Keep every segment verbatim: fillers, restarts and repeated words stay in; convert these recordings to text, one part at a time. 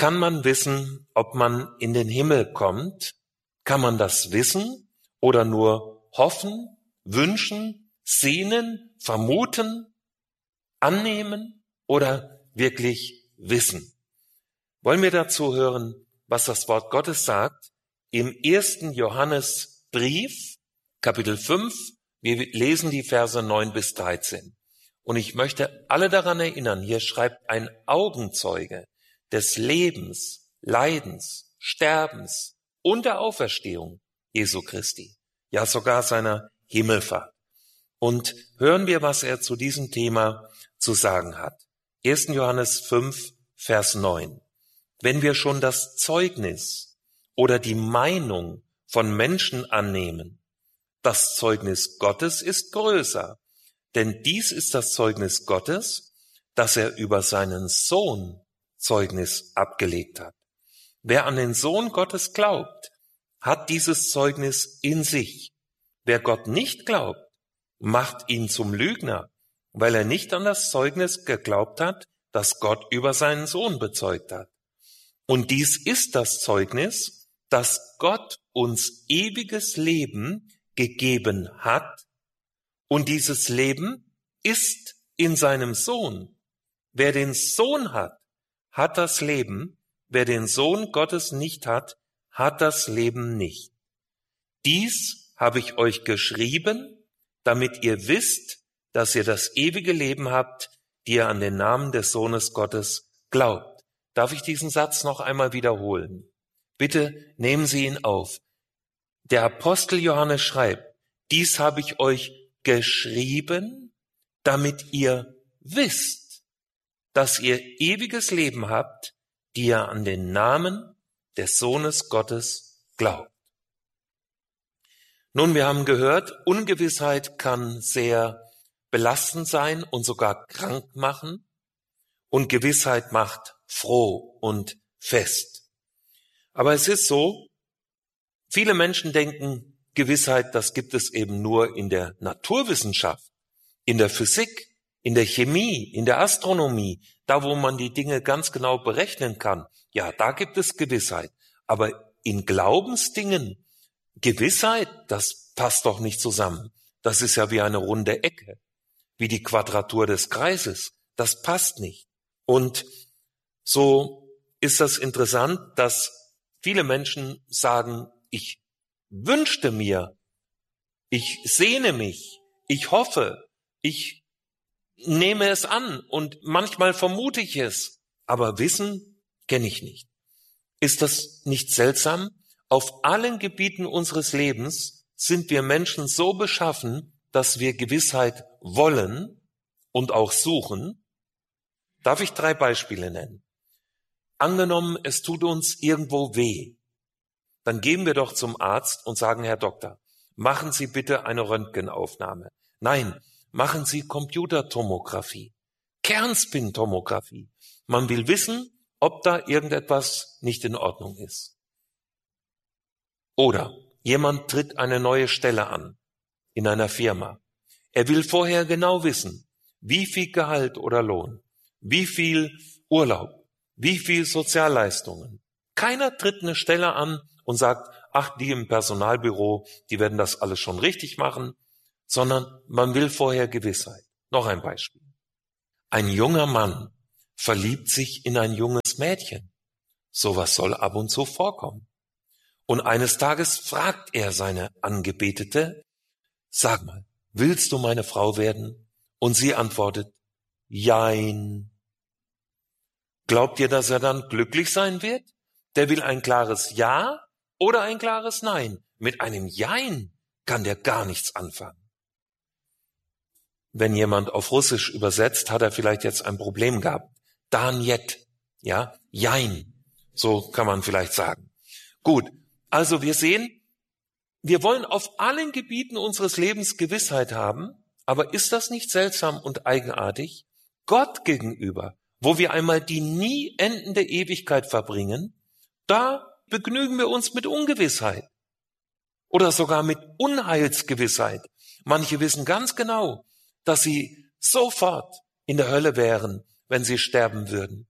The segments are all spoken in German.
kann man wissen, ob man in den Himmel kommt? Kann man das wissen oder nur hoffen, wünschen, sehnen, vermuten, annehmen oder wirklich wissen? Wollen wir dazu hören, was das Wort Gottes sagt im ersten Johannesbrief, Kapitel fünf, wir lesen die Verse neun bis dreizehn. Und ich möchte alle daran erinnern, hier schreibt ein Augenzeuge des Lebens, Leidens, Sterbens und der Auferstehung Jesu Christi, ja sogar seiner Himmelfahrt. Und hören wir, was er zu diesem Thema zu sagen hat. ersten Johannes fünf, Vers neun. Wenn wir schon das Zeugnis oder die Meinung von Menschen annehmen, das Zeugnis Gottes ist größer, denn dies ist das Zeugnis Gottes, dass er über seinen Sohn Zeugnis abgelegt hat. Wer an den Sohn Gottes glaubt, hat dieses Zeugnis in sich. Wer Gott nicht glaubt, macht ihn zum Lügner, weil er nicht an das Zeugnis geglaubt hat, das Gott über seinen Sohn bezeugt hat. Und dies ist das Zeugnis, dass Gott uns ewiges Leben gegeben hat, und dieses Leben ist in seinem Sohn. Wer den Sohn hat, hat das Leben. Wer den Sohn Gottes nicht hat, hat das Leben nicht. Dies habe ich euch geschrieben, damit ihr wisst, dass ihr das ewige Leben habt, die ihr an den Namen des Sohnes Gottes glaubt. Darf ich diesen Satz noch einmal wiederholen? Bitte nehmen Sie ihn auf. Der Apostel Johannes schreibt, dies habe ich euch geschrieben, damit ihr wisst, dass ihr ewiges Leben habt, die ihr an den Namen des Sohnes Gottes glaubt. Nun, wir haben gehört, Ungewissheit kann sehr belastend sein und sogar krank machen, und Gewissheit macht froh und fest. Aber es ist so, viele Menschen denken, Gewissheit, das gibt es eben nur in der Naturwissenschaft, in der Physik, in der Chemie, in der Astronomie, da wo man die Dinge ganz genau berechnen kann. Ja, da gibt es Gewissheit. Aber in Glaubensdingen, Gewissheit, das passt doch nicht zusammen. Das ist ja wie eine runde Ecke, wie die Quadratur des Kreises. Das passt nicht. Und so ist das interessant, dass viele Menschen sagen, ich wünschte mir, ich sehne mich, ich hoffe, ich nehme es an und manchmal vermute ich es, aber Wissen kenne ich nicht. Ist das nicht seltsam? Auf allen Gebieten unseres Lebens sind wir Menschen so beschaffen, dass wir Gewissheit wollen und auch suchen. Darf ich drei Beispiele nennen? Angenommen, es tut uns irgendwo weh. Dann gehen wir doch zum Arzt und sagen, Herr Doktor, machen Sie bitte eine Röntgenaufnahme. Nein, machen Sie Computertomographie, Kernspintomographie. Man will wissen, ob da irgendetwas nicht in Ordnung ist. Oder jemand tritt eine neue Stelle an in einer Firma. Er will vorher genau wissen, wie viel Gehalt oder Lohn, wie viel Urlaub, wie viel Sozialleistungen. Keiner tritt eine Stelle an und sagt, ach, die im Personalbüro, die werden das alles schon richtig machen, sondern man will vorher Gewissheit. Noch ein Beispiel. Ein junger Mann verliebt sich in ein junges Mädchen. Sowas soll ab und zu vorkommen. Und eines Tages fragt er seine Angebetete, sag mal, willst du meine Frau werden? Und sie antwortet, jein. Glaubt ihr, dass er dann glücklich sein wird? Der will ein klares Ja oder ein klares Nein. Mit einem Jein kann der gar nichts anfangen. Wenn jemand auf Russisch übersetzt, hat er vielleicht jetzt ein Problem gehabt. Da niet, ja, Jein, so kann man vielleicht sagen. Gut, also wir sehen, wir wollen auf allen Gebieten unseres Lebens Gewissheit haben, aber ist das nicht seltsam und eigenartig? Gott gegenüber, wo wir einmal die nie endende Ewigkeit verbringen, da begnügen wir uns mit Ungewissheit oder sogar mit Unheilsgewissheit. Manche wissen ganz genau, dass sie sofort in der Hölle wären, wenn sie sterben würden.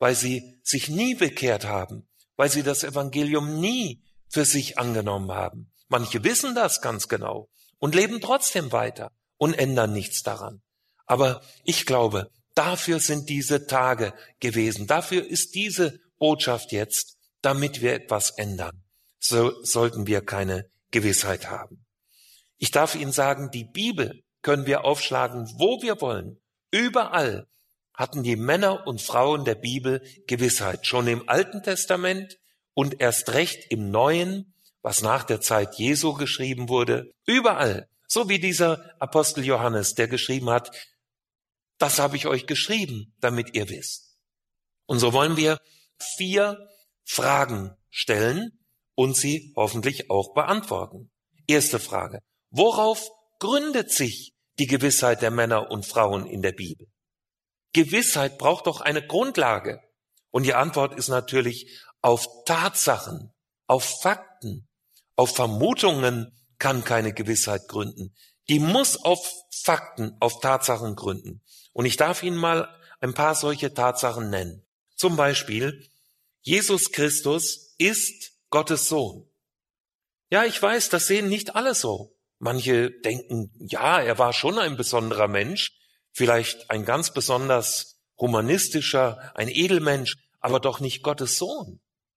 weil sie sich nie bekehrt haben, weil sie das Evangelium nie für sich angenommen haben. Manche wissen das ganz genau und leben trotzdem weiter und ändern nichts daran. Aber ich glaube, dafür sind diese Tage gewesen. Dafür ist diese Botschaft jetzt, damit wir etwas ändern. So sollten wir keine Gewissheit haben. Ich darf Ihnen sagen, die Bibel können wir aufschlagen, wo wir wollen. Überall hatten die Männer und Frauen der Bibel Gewissheit. Schon im Alten Testament und erst recht im Neuen, was nach der Zeit Jesu geschrieben wurde. Überall. So wie dieser Apostel Johannes, der geschrieben hat, das habe ich euch geschrieben, damit ihr wisst. Und so wollen wir vier Fragen stellen und sie hoffentlich auch beantworten. Erste Frage. Worauf gründet sich die Gewissheit der Männer und Frauen in der Bibel? Gewissheit braucht doch eine Grundlage. Und die Antwort ist natürlich auf Tatsachen, auf Fakten, auf Vermutungen kann keine Gewissheit gründen. Die muss auf Fakten, auf Tatsachen gründen. Und ich darf Ihnen mal ein paar solche Tatsachen nennen. Zum Beispiel, Jesus Christus ist Gottes Sohn. Ja, ich weiß, das sehen nicht alle so. Manche denken, ja, er war schon ein besonderer Mensch, vielleicht ein ganz besonders humanistischer, ein Edelmensch, aber doch nicht Gottes Sohn.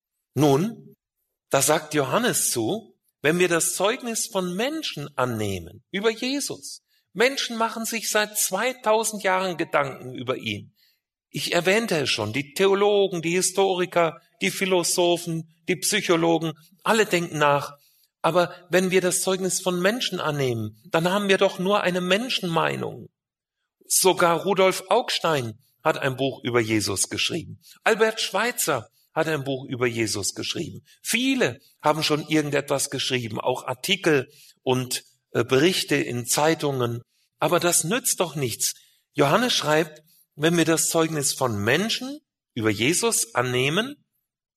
Nun, da sagt Johannes zu, wenn wir das Zeugnis von Menschen annehmen über Jesus, Menschen machen sich seit zweitausend Jahren Gedanken über ihn. Ich erwähnte es schon, die Theologen, die Historiker, die Philosophen, die Psychologen, alle denken nach. Aber wenn wir das Zeugnis von Menschen annehmen, dann haben wir doch nur eine Menschenmeinung. Sogar Rudolf Augstein hat ein Buch über Jesus geschrieben. Albert Schweitzer hat ein Buch über Jesus geschrieben. Viele haben schon irgendetwas geschrieben, auch Artikel und äh, Berichte in Zeitungen. Aber das nützt doch nichts. Johannes schreibt, wenn wir das Zeugnis von Menschen über Jesus annehmen,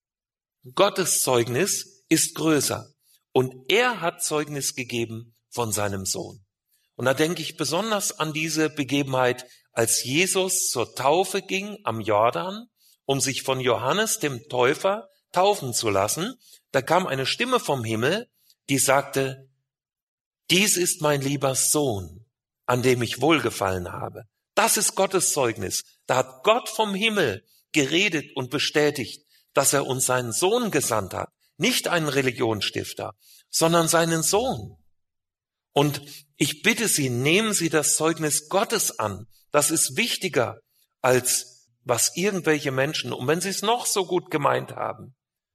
Gottes Zeugnis ist größer. Und er hat Zeugnis gegeben von seinem Sohn. Und da denke ich besonders an diese Begebenheit, als Jesus zur Taufe ging am Jordan, um sich von Johannes dem Täufer taufen zu lassen. Da kam eine Stimme vom Himmel, die sagte, dies ist mein lieber Sohn, an dem ich wohlgefallen habe. Das ist Gottes Zeugnis. Da hat Gott vom Himmel geredet und bestätigt, dass er uns seinen Sohn gesandt hat. Nicht einen Religionsstifter, sondern seinen Sohn. Und ich bitte Sie, nehmen Sie das Zeugnis Gottes an. Das ist wichtiger, als was irgendwelche Menschen, und wenn sie es noch so gut gemeint haben,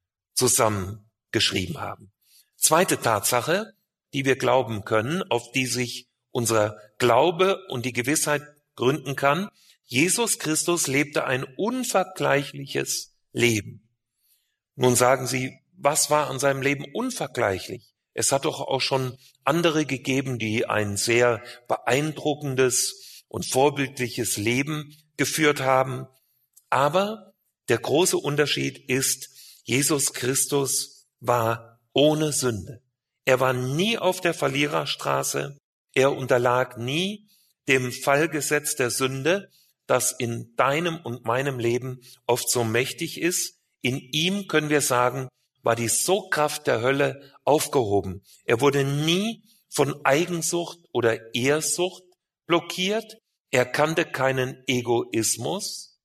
zusammengeschrieben haben. Zweite Tatsache, die wir glauben können, auf die sich unser Glaube und die Gewissheit gründen kann: Jesus Christus lebte ein unvergleichliches Leben. Nun sagen Sie, was war an seinem Leben unvergleichlich? Es hat doch auch schon andere gegeben, die ein sehr beeindruckendes und vorbildliches Leben geführt haben. Aber der große Unterschied ist, Jesus Christus war ohne Sünde. Er war nie auf der Verliererstraße. Er unterlag nie dem Fallgesetz der Sünde, das in deinem und meinem Leben oft so mächtig ist. In ihm, können wir sagen, war die Sogkraft der Hölle aufgehoben. Er wurde nie von Eigensucht oder Ehrsucht blockiert. Er kannte keinen Egoismus.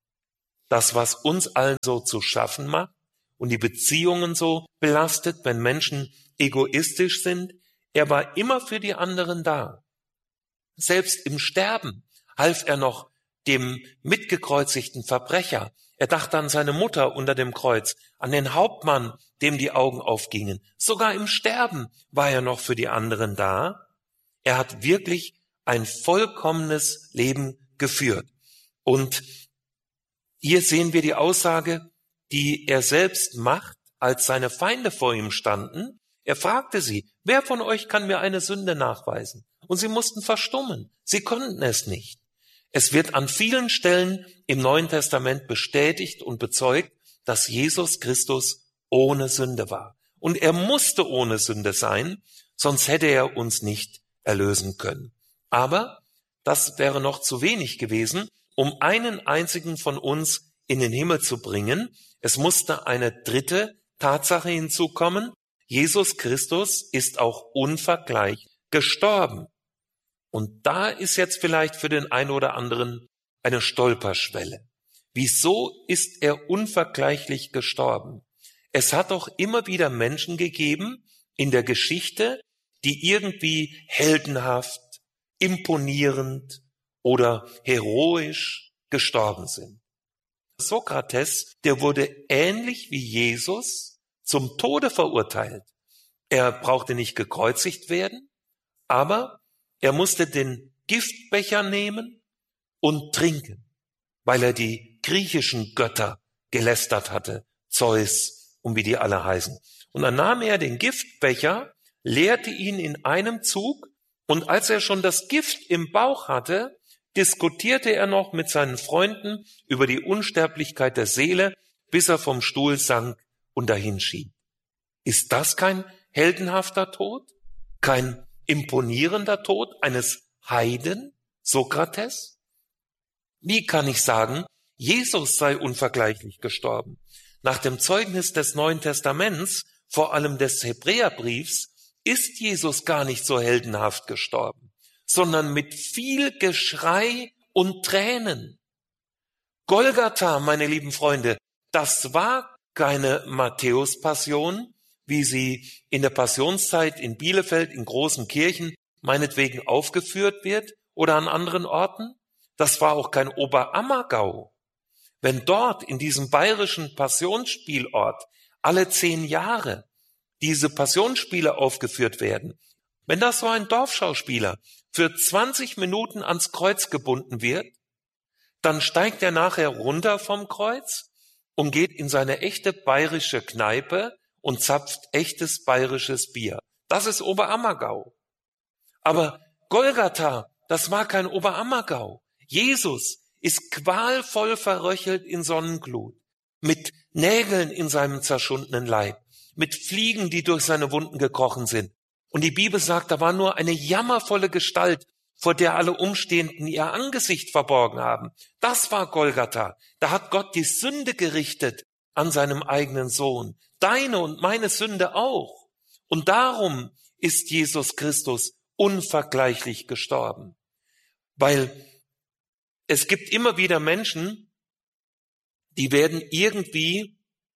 Das, was uns allen so zu schaffen macht und die Beziehungen so belastet, wenn Menschen egoistisch sind. Er war immer für die anderen da. Selbst im Sterben half er noch dem mitgekreuzigten Verbrecher. Er dachte an seine Mutter unter dem Kreuz, an den Hauptmann, dem die Augen aufgingen. Sogar im Sterben war er noch für die anderen da. Er hat wirklich ein vollkommenes Leben geführt. Und hier sehen wir die Aussage, die er selbst macht, als seine Feinde vor ihm standen. Er fragte sie, wer von euch kann mir eine Sünde nachweisen? Und sie mussten verstummen. Sie konnten es nicht. Es wird an vielen Stellen im Neuen Testament bestätigt und bezeugt, dass Jesus Christus ohne Sünde war. Und er musste ohne Sünde sein, sonst hätte er uns nicht erlösen können. Aber das wäre noch zu wenig gewesen, um einen einzigen von uns in den Himmel zu bringen. Es musste eine dritte Tatsache hinzukommen. Jesus Christus ist auch unvergleichlich gestorben. Und da ist jetzt vielleicht für den einen oder anderen eine Stolperschwelle. Wieso ist er unvergleichlich gestorben? Es hat doch immer wieder Menschen gegeben in der Geschichte, die irgendwie heldenhaft, imponierend oder heroisch gestorben sind. Sokrates, der wurde ähnlich wie Jesus zum Tode verurteilt. Er brauchte nicht gekreuzigt werden, aber er musste den Giftbecher nehmen und trinken, weil er die griechischen Götter gelästert hatte, Zeus und wie die alle heißen. Und dann nahm er den Giftbecher, leerte ihn in einem Zug, und als er schon das Gift im Bauch hatte, diskutierte er noch mit seinen Freunden über die Unsterblichkeit der Seele, bis er vom Stuhl sank und dahinschied. Ist das kein heldenhafter Tod? Kein imponierender Tod eines Heiden, Sokrates? Wie kann ich sagen, Jesus sei unvergleichlich gestorben? Nach dem Zeugnis des Neuen Testaments, vor allem des Hebräerbriefs, ist Jesus gar nicht so heldenhaft gestorben, sondern mit viel Geschrei und Tränen. Golgatha, meine lieben Freunde, das war keine Matthäus-Passion, wie sie in der Passionszeit in Bielefeld in großen Kirchen meinetwegen aufgeführt wird oder an anderen Orten. Das war auch kein Oberammergau. Wenn dort in diesem bayerischen Passionsspielort alle zehn Jahre diese Passionsspiele aufgeführt werden, wenn das so ein Dorfschauspieler für zwanzig Minuten ans Kreuz gebunden wird, dann steigt er nachher runter vom Kreuz und geht in seine echte bayerische Kneipe und zapft echtes bayerisches Bier. Das ist Oberammergau. Aber Golgatha, das war kein Oberammergau. Jesus ist qualvoll verröchelt in Sonnenglut, mit Nägeln in seinem zerschundenen Leib, mit Fliegen, die durch seine Wunden gekrochen sind. Und die Bibel sagt, da war nur eine jammervolle Gestalt, vor der alle Umstehenden ihr Angesicht verborgen haben. Das war Golgatha. Da hat Gott die Sünde gerichtet an seinem eigenen Sohn. Deine und meine Sünde auch. Und darum ist Jesus Christus unvergleichlich gestorben. Weil es gibt immer wieder Menschen, die werden irgendwie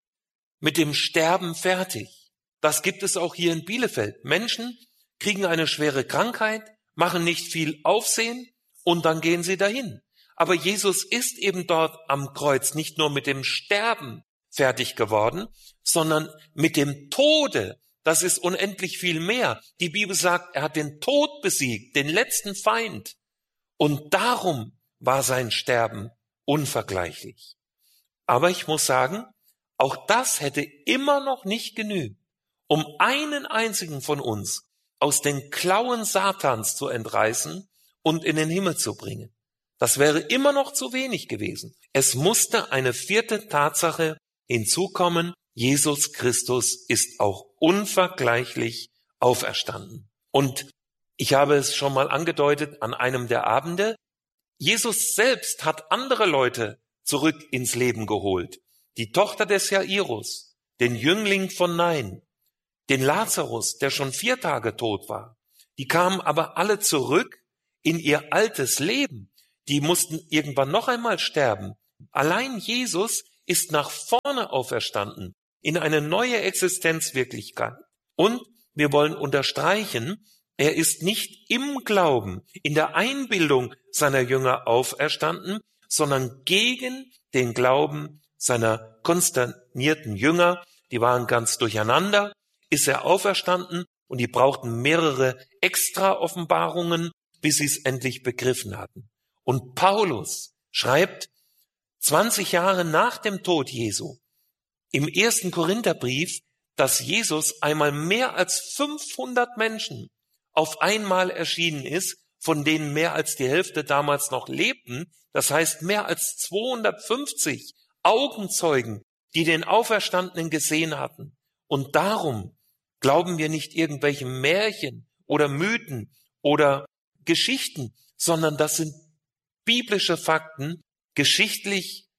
mit dem Sterben fertig. Das gibt es auch hier in Bielefeld. Menschen kriegen eine schwere Krankheit, machen nicht viel Aufsehen und dann gehen sie dahin. Aber Jesus ist eben dort am Kreuz nicht nur mit dem Sterben fertig geworden, sondern mit dem Tode. Das ist unendlich viel mehr. Die Bibel sagt, er hat den Tod besiegt, den letzten Feind. Und darum war sein Sterben unvergleichlich. Aber ich muss sagen, auch das hätte immer noch nicht genügt, um einen einzigen von uns aus den Klauen Satans zu entreißen und in den Himmel zu bringen. Das wäre immer noch zu wenig gewesen. Es musste eine vierte Tatsache hinzukommen. Jesus Christus ist auch unvergleichlich auferstanden. Und ich habe es schon mal angedeutet an einem der Abende. Jesus selbst hat andere Leute zurück ins Leben geholt. Die Tochter des Jairus, den Jüngling von Nain, den Lazarus, der schon vier Tage tot war. Die kamen aber alle zurück in ihr altes Leben. Die mussten irgendwann noch einmal sterben. Allein Jesus ist nach vorne auferstanden, in eine neue Existenzwirklichkeit. Und wir wollen unterstreichen, er ist nicht im Glauben, in der Einbildung seiner Jünger auferstanden, sondern gegen den Glauben seiner konsternierten Jünger. Die waren ganz durcheinander. Ist er auferstanden und die brauchten mehrere Extra-Offenbarungen, bis sie es endlich begriffen hatten. Und Paulus schreibt zwanzig Jahre nach dem Tod Jesu im ersten Korintherbrief, dass Jesus einmal mehr als fünfhundert Menschen auf einmal erschienen ist, von denen mehr als die Hälfte damals noch lebten. Das heißt, mehr als zweihundertfünfzig Augenzeugen, die den Auferstandenen gesehen hatten. Und darum glauben wir nicht irgendwelchen Märchen oder Mythen oder Geschichten, sondern das sind biblische Fakten, geschichtlich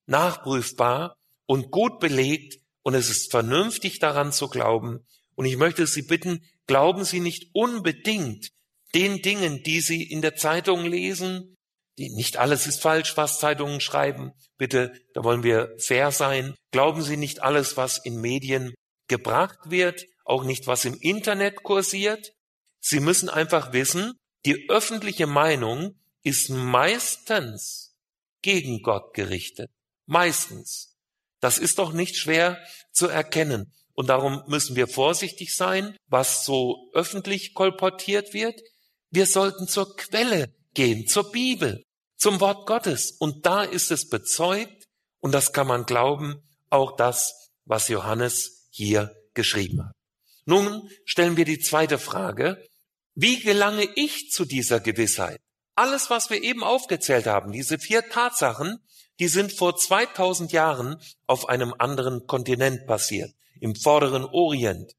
nachprüfbar und gut belegt und es ist vernünftig daran zu glauben. Und ich möchte Sie bitten, glauben Sie nicht unbedingt den Dingen, die Sie in der Zeitung lesen. Die, nicht alles ist falsch, was Zeitungen schreiben. Bitte, da wollen wir fair sein. Glauben Sie nicht alles, was in Medien gebracht wird, auch nicht, was im Internet kursiert. Sie müssen einfach wissen, die öffentliche Meinung ist meistens gegen Gott gerichtet. Meistens. Das ist doch nicht schwer zu erkennen. Und darum müssen wir vorsichtig sein, was so öffentlich kolportiert wird. Wir sollten zur Quelle gehen, zur Bibel, zum Wort Gottes. Und da ist es bezeugt, und das kann man glauben, auch das, was Johannes hier geschrieben hat. Nun stellen wir die zweite Frage. Wie gelange ich zu dieser Gewissheit? Alles, was wir eben aufgezählt haben, diese vier Tatsachen, die sind vor zweitausend Jahren auf einem anderen Kontinent passiert, im vorderen Orient.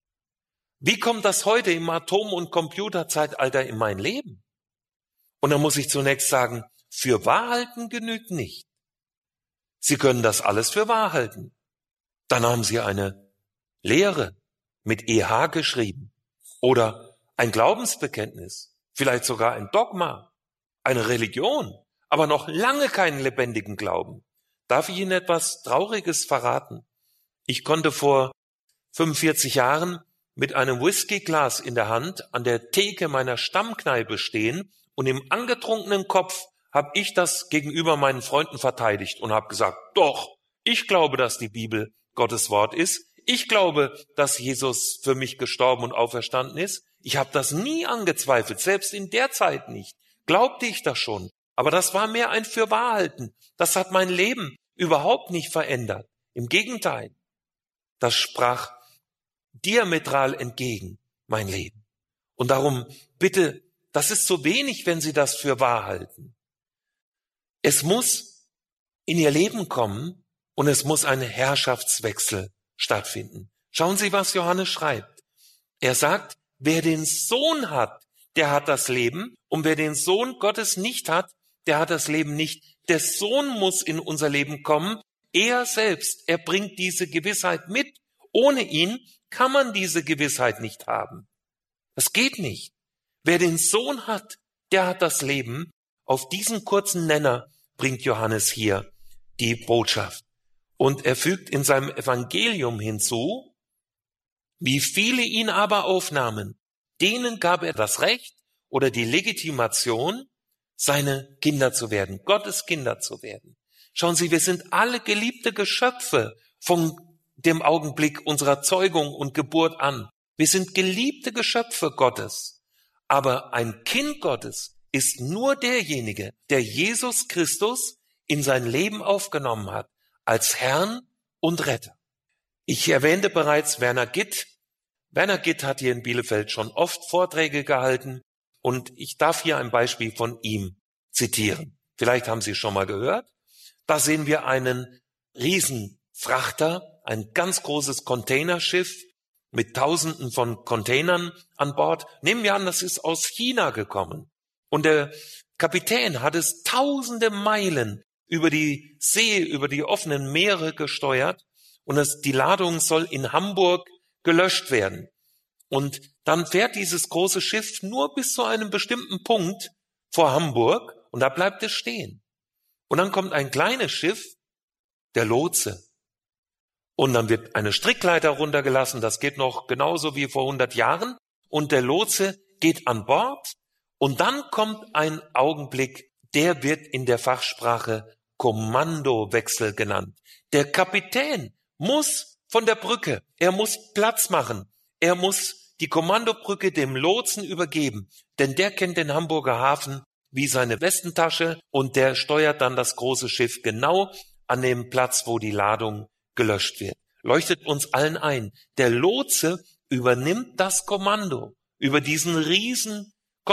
Wie kommt das heute im Atom- und Computerzeitalter in mein Leben? Und da muss ich zunächst sagen, für wahr halten genügt nicht. Sie können das alles für wahr halten. Dann haben Sie eine Lehre mit E H geschrieben oder ein Glaubensbekenntnis, vielleicht sogar ein Dogma, eine Religion, aber noch lange keinen lebendigen Glauben. Darf ich Ihnen etwas Trauriges verraten? Ich konnte vor fünfundvierzig Jahren mit einem Whiskyglas in der Hand an der Theke meiner Stammkneipe stehen und im angetrunkenen Kopf habe ich das gegenüber meinen Freunden verteidigt und habe gesagt, doch, ich glaube, dass die Bibel Gottes Wort ist. Ich glaube, dass Jesus für mich gestorben und auferstanden ist. Ich habe das nie angezweifelt, selbst in der Zeit nicht. Glaubte ich das schon. Aber das war mehr ein Fürwahrhalten. Das hat mein Leben überhaupt nicht verändert. Im Gegenteil. Das sprach diametral entgegen mein Leben. Und darum bitte, das ist so wenig, wenn Sie das für wahr halten. Es muss in Ihr Leben kommen und es muss ein Herrschaftswechsel stattfinden. Schauen Sie, was Johannes schreibt. Er sagt, wer den Sohn hat, der hat das Leben. Und wer den Sohn Gottes nicht hat, der hat das Leben nicht. Der Sohn muss in unser Leben kommen. Er selbst, er bringt diese Gewissheit mit. Ohne ihn kann man diese Gewissheit nicht haben. Das geht nicht. Wer den Sohn hat, der hat das Leben. Auf diesen kurzen Nenner bringt Johannes hier die Botschaft. Und er fügt in seinem Evangelium hinzu, wie viele ihn aber aufnahmen, denen gab er das Recht oder die Legitimation, seine Kinder zu werden, Gottes Kinder zu werden. Schauen Sie, wir sind alle geliebte Geschöpfe von dem Augenblick unserer Zeugung und Geburt an. Wir sind geliebte Geschöpfe Gottes. Aber ein Kind Gottes ist nur derjenige, der Jesus Christus in sein Leben aufgenommen hat, als Herrn und Retter. Ich erwähnte bereits Werner Gitt. Werner Gitt hat hier in Bielefeld schon oft Vorträge gehalten und ich darf hier ein Beispiel von ihm zitieren. Vielleicht haben Sie es schon mal gehört. Da sehen wir einen Riesenfrachter, ein ganz großes Containerschiff mit Tausenden von Containern an Bord. Nehmen wir an, das ist aus China gekommen. Und der Kapitän hat es tausende Meilen über die See, über die offenen Meere gesteuert. Und das, die Ladung soll in Hamburg gelöscht werden. Und dann fährt dieses große Schiff nur bis zu einem bestimmten Punkt vor Hamburg und da bleibt es stehen. Und dann kommt ein kleines Schiff, der Lotse. Und dann wird eine Strickleiter runtergelassen, das geht noch genauso wie vor hundert Jahren. Und der Lotse geht an Bord und dann kommt ein Augenblick, der wird in der Fachsprache Kommandowechsel genannt. Der Kapitän muss von der Brücke, er muss Platz machen, er muss die Kommandobrücke dem Lotsen übergeben, denn der kennt den Hamburger Hafen wie seine Westentasche und der steuert dann das große Schiff genau an dem Platz, wo die Ladung gelöscht wird. Leuchtet uns allen ein. Der Lotse übernimmt das Kommando über diesen riesen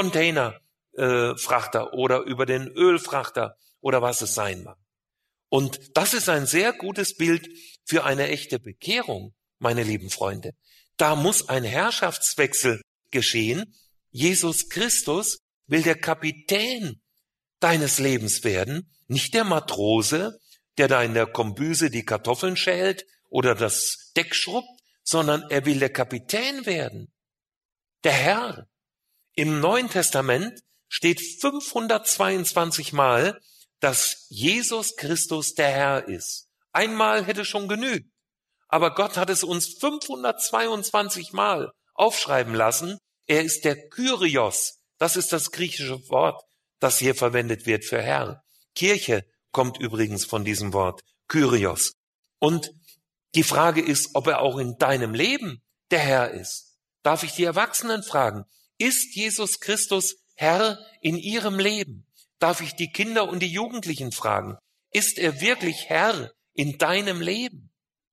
Containerfrachter äh, oder über den Ölfrachter oder was es sein mag. Und das ist ein sehr gutes Bild für eine echte Bekehrung, meine lieben Freunde. Da muss ein Herrschaftswechsel geschehen. Jesus Christus will der Kapitän deines Lebens werden, nicht der Matrose, der da in der Kombüse die Kartoffeln schält oder das Deck schrubbt, sondern er will der Kapitän werden. Der Herr. Im Neuen Testament steht fünfhundertzweiundzwanzig Mal, dass Jesus Christus der Herr ist. Einmal hätte schon genügt. Aber Gott hat es uns fünfhundertzweiundzwanzig Mal aufschreiben lassen. Er ist der Kyrios. Das ist das griechische Wort, das hier verwendet wird für Herr. Kirche kommt übrigens von diesem Wort, Kyrios. Und die Frage ist, ob er auch in deinem Leben der Herr ist. Darf ich die Erwachsenen fragen, ist Jesus Christus Herr in ihrem Leben? Darf ich die Kinder und die Jugendlichen fragen, ist er wirklich Herr in deinem Leben?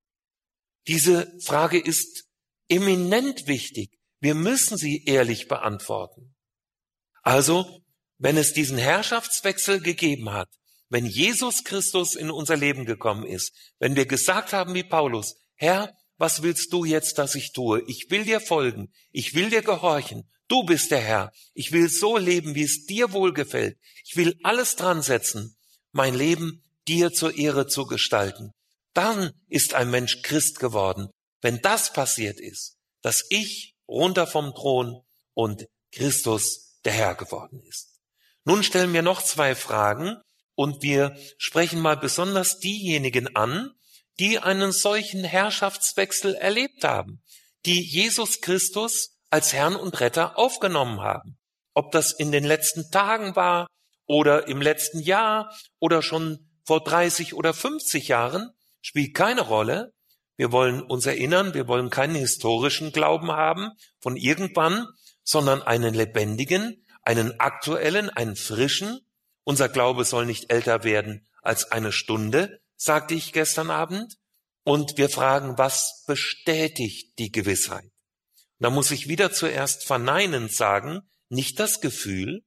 Diese Frage ist eminent wichtig. Wir müssen sie ehrlich beantworten. Also, wenn es diesen Herrschaftswechsel gegeben hat, wenn Jesus Christus in unser Leben gekommen ist, wenn wir gesagt haben wie Paulus, Herr, was willst du jetzt, dass ich tue? Ich will dir folgen, ich will dir gehorchen, du bist der Herr, ich will so leben, wie es dir wohlgefällt, ich will alles dran setzen, mein Leben dir zur Ehre zu gestalten. Dann ist ein Mensch Christ geworden, wenn das passiert ist, dass ich runter vom Thron und Christus der Herr geworden ist. Nun stellen wir noch zwei Fragen und wir sprechen mal besonders diejenigen an, die einen solchen Herrschaftswechsel erlebt haben, die Jesus Christus als Herrn und Retter aufgenommen haben. Ob das in den letzten Tagen war oder im letzten Jahr oder schon vor dreißig oder fünfzig Jahren, spielt keine Rolle. Wir wollen uns erinnern, wir wollen keinen historischen Glauben haben von irgendwann, sondern einen lebendigen, einen aktuellen, einen frischen. Unser Glaube soll nicht älter werden als eine Stunde, sagte ich gestern Abend. Und wir fragen, was bestätigt die Gewissheit? Da muss ich wieder zuerst verneinend sagen, nicht das Gefühl.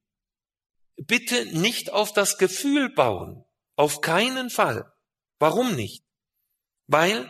Bitte nicht auf das Gefühl bauen. Auf keinen Fall. Warum nicht? Weil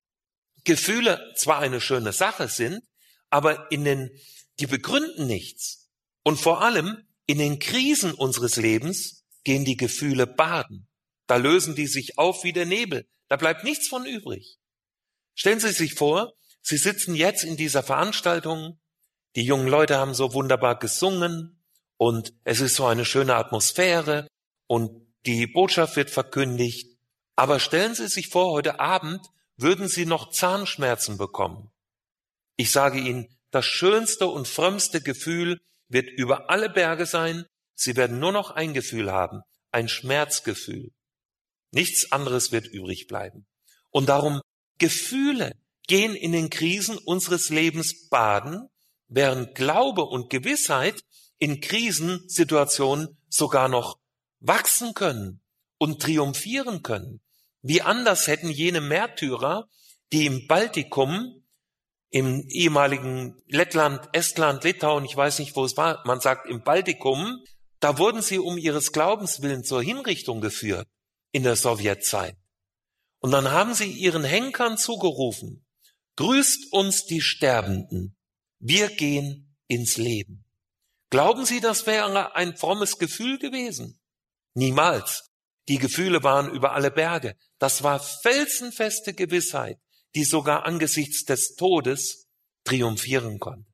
Gefühle zwar eine schöne Sache sind, aber in den, die begründen nichts. Und vor allem in den Krisen unseres Lebens gehen die Gefühle baden. Da lösen die sich auf wie der Nebel. Da bleibt nichts von übrig. Stellen Sie sich vor, Sie sitzen jetzt in dieser Veranstaltung, die jungen Leute haben so wunderbar gesungen und es ist so eine schöne Atmosphäre und die Botschaft wird verkündigt. Aber stellen Sie sich vor, heute Abend würden Sie noch Zahnschmerzen bekommen. Ich sage Ihnen, das schönste und frömmste Gefühl wird über alle Berge sein. Sie werden nur noch ein Gefühl haben, ein Schmerzgefühl. Nichts anderes wird übrig bleiben. Und darum, Gefühle gehen in den Krisen unseres Lebens baden, während Glaube und Gewissheit in Krisensituationen sogar noch wachsen können und triumphieren können. Wie anders hätten jene Märtyrer, die im Baltikum, im ehemaligen Lettland, Estland, Litauen, ich weiß nicht, wo es war, man sagt im Baltikum, da wurden sie um ihres Glaubens willen zur Hinrichtung geführt in der Sowjetzeit. Und dann haben sie ihren Henkern zugerufen, grüßt uns die Sterbenden, wir gehen ins Leben. Glauben Sie, das wäre ein frommes Gefühl gewesen? Niemals. Die Gefühle waren über alle Berge. Das war felsenfeste Gewissheit, die sogar angesichts des Todes triumphieren konnte.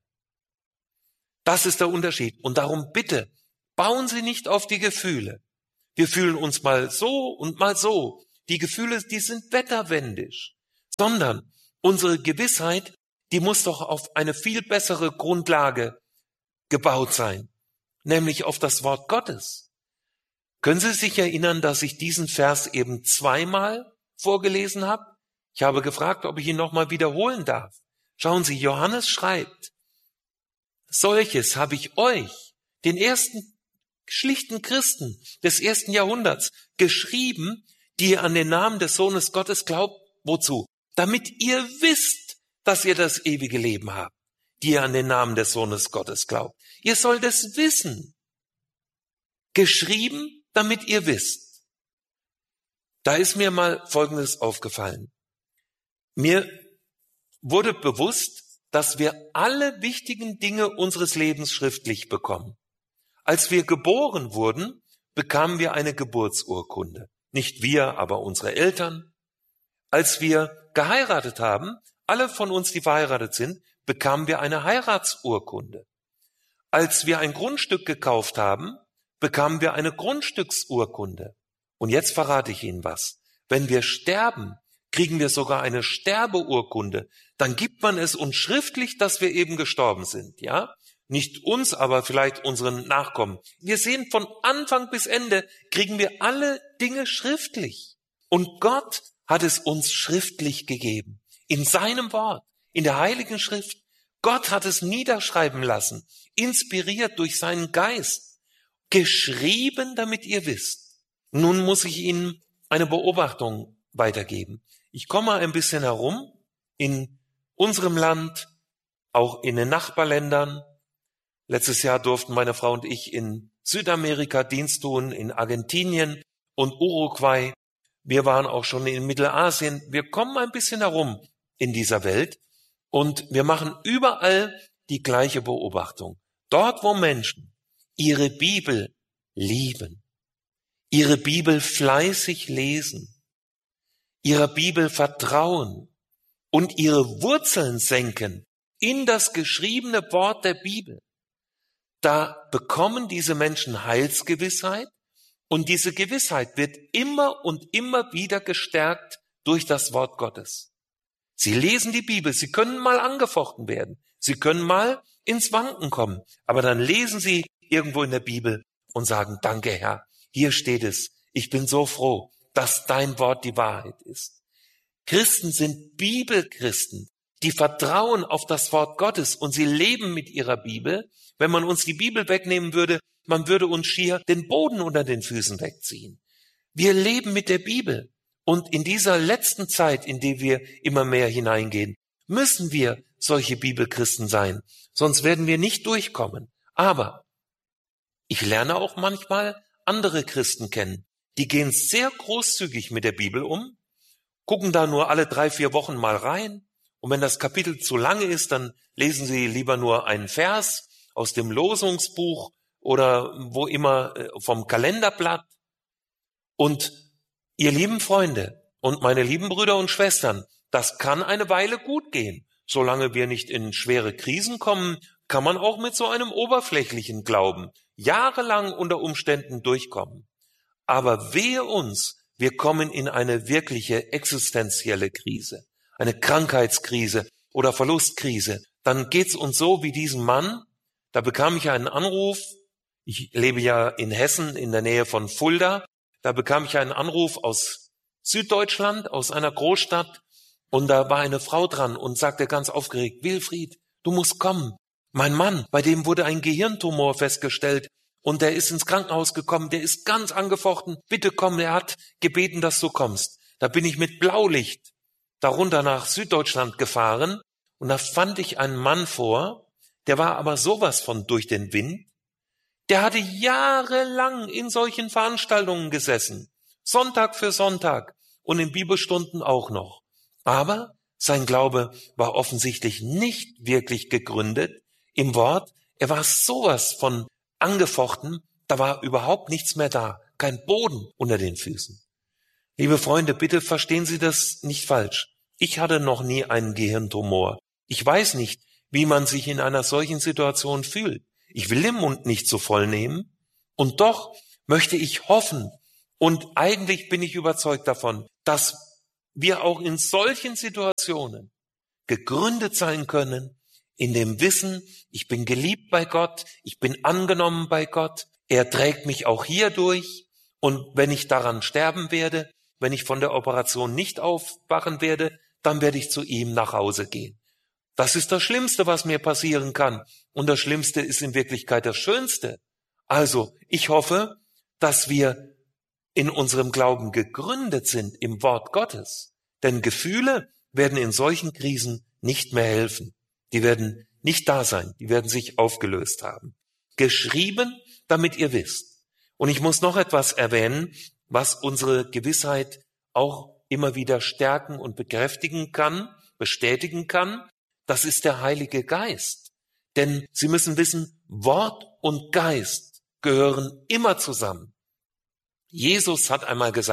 Das ist der Unterschied. Und darum bitte, bauen Sie nicht auf die Gefühle. Wir fühlen uns mal so und mal so. Die Gefühle, die sind wetterwendisch. Sondern unsere Gewissheit, die muss doch auf eine viel bessere Grundlage gebaut sein, nämlich auf das Wort Gottes. Können Sie sich erinnern, dass ich diesen Vers eben zweimal vorgelesen habe? Ich habe gefragt, ob ich ihn nochmal wiederholen darf. Schauen Sie, Johannes schreibt, solches habe ich euch, den ersten schlichten Christen des ersten Jahrhunderts, geschrieben, die ihr an den Namen des Sohnes Gottes glaubt. Wozu? Damit ihr wisst, dass ihr das ewige Leben habt, die ihr an den Namen des Sohnes Gottes glaubt. Ihr sollt es wissen. Geschrieben, damit ihr wisst. Da ist mir mal Folgendes aufgefallen. Mir wurde bewusst, dass wir alle wichtigen Dinge unseres Lebens schriftlich bekommen. Als wir geboren wurden, bekamen wir eine Geburtsurkunde. Nicht wir, aber unsere Eltern. Als wir geheiratet haben, alle von uns, die verheiratet sind, bekamen wir eine Heiratsurkunde. Als wir ein Grundstück gekauft haben, bekamen wir eine Grundstücksurkunde. Und jetzt verrate ich Ihnen was. Wenn wir sterben, kriegen wir sogar eine Sterbeurkunde. Dann gibt man es uns schriftlich, dass wir eben gestorben sind, ja? Nicht uns, aber vielleicht unseren Nachkommen. Wir sehen, von Anfang bis Ende kriegen wir alle Dinge schriftlich. Und Gott hat es uns schriftlich gegeben. In seinem Wort, in der Heiligen Schrift. Gott hat es niederschreiben lassen, inspiriert durch seinen Geist, geschrieben, damit ihr wisst. Nun muss ich Ihnen eine Beobachtung weitergeben. Ich komme ein bisschen herum in unserem Land, auch in den Nachbarländern. Letztes Jahr durften meine Frau und ich in Südamerika Dienst tun, in Argentinien und Uruguay. Wir waren auch schon in Mittelasien. Wir kommen ein bisschen herum in dieser Welt und wir machen überall die gleiche Beobachtung. Dort, wo Menschen ihre Bibel lieben, ihre Bibel fleißig lesen, ihrer Bibel vertrauen und ihre Wurzeln senken in das geschriebene Wort der Bibel, da bekommen diese Menschen Heilsgewissheit und diese Gewissheit wird immer und immer wieder gestärkt durch das Wort Gottes. Sie lesen die Bibel, sie können mal angefochten werden, sie können mal ins Wanken kommen, aber dann lesen sie irgendwo in der Bibel und sagen, danke Herr, hier steht es, ich bin so froh, dass dein Wort die Wahrheit ist. Christen sind Bibelchristen, die vertrauen auf das Wort Gottes und sie leben mit ihrer Bibel. Wenn man uns die Bibel wegnehmen würde, man würde uns schier den Boden unter den Füßen wegziehen. Wir leben mit der Bibel und in dieser letzten Zeit, in die wir immer mehr hineingehen, müssen wir solche Bibelchristen sein, sonst werden wir nicht durchkommen. Aber ich lerne auch manchmal andere Christen kennen, die gehen sehr großzügig mit der Bibel um, gucken da nur alle drei, vier Wochen mal rein und wenn das Kapitel zu lange ist, dann lesen sie lieber nur einen Vers aus dem Losungsbuch oder wo immer vom Kalenderblatt. Und ihr lieben Freunde und meine lieben Brüder und Schwestern, das kann eine Weile gut gehen. Solange wir nicht in schwere Krisen kommen, kann man auch mit so einem oberflächlichen Glauben jahrelang unter Umständen durchkommen. Aber wehe uns, wir kommen in eine wirkliche existenzielle Krise, eine Krankheitskrise oder Verlustkrise. Dann geht's uns so wie diesem Mann. Da bekam ich einen Anruf, ich lebe ja in Hessen in der Nähe von Fulda, da bekam ich einen Anruf aus Süddeutschland, aus einer Großstadt und da war eine Frau dran und sagte ganz aufgeregt, Wilfried, du musst kommen. Mein Mann, bei dem wurde ein Gehirntumor festgestellt und der ist ins Krankenhaus gekommen, der ist ganz angefochten, bitte komm, er hat gebeten, dass du kommst. Da bin ich mit Blaulicht darunter nach Süddeutschland gefahren und da fand ich einen Mann vor, der war aber sowas von durch den Wind. Der hatte jahrelang in solchen Veranstaltungen gesessen, Sonntag für Sonntag und in Bibelstunden auch noch. Aber sein Glaube war offensichtlich nicht wirklich gegründet im Wort. Er war sowas von angefochten, da war überhaupt nichts mehr da, kein Boden unter den Füßen. Liebe Freunde, bitte verstehen Sie das nicht falsch. Ich hatte noch nie einen Gehirntumor. Ich weiß nicht, wie man sich in einer solchen Situation fühlt. Ich will den Mund nicht so voll nehmen. Und doch möchte ich hoffen, und eigentlich bin ich überzeugt davon, dass wir auch in solchen Situationen gegründet sein können, in dem Wissen, ich bin geliebt bei Gott, ich bin angenommen bei Gott, er trägt mich auch hier durch, und wenn ich daran sterben werde, wenn ich von der Operation nicht aufwachen werde, dann werde ich zu ihm nach Hause gehen. Das ist das Schlimmste, was mir passieren kann. Und das Schlimmste ist in Wirklichkeit das Schönste. Also, ich hoffe, dass wir in unserem Glauben gegründet sind im Wort Gottes. Denn Gefühle werden in solchen Krisen nicht mehr helfen. Die werden nicht da sein. Die werden sich aufgelöst haben. Geschrieben, damit ihr wisst. Und ich muss noch etwas erwähnen, was unsere Gewissheit auch immer wieder stärken und bekräftigen kann, bestätigen kann. Das ist der Heilige Geist. Denn Sie müssen wissen, Wort und Geist gehören immer zusammen. Jesus hat einmal gesagt,